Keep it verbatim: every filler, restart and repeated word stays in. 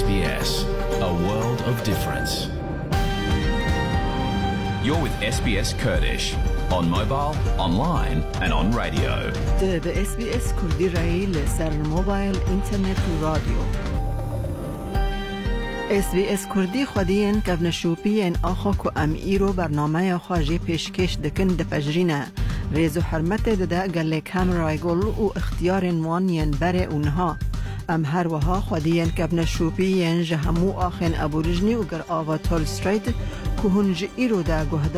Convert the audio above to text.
S B S, a world of difference. You're with S B S Kurdish on mobile, online and on radio. ده به اس بی اس کردی رایی لسر موبایل، اینترنت و رادیو. اس بی اس کردی خودین که نشوپی این آخا که ام ایرو برنامه خواجی پیشکش دکن دپجرینه ریز و حرمت داده گله کامرای گل و اختیار موانین بره اونها ام هر وها خودین که نشوپی این جهمو آخین ابو رجنی و گر آوا تول ستریت که هنج ایرو ده گهده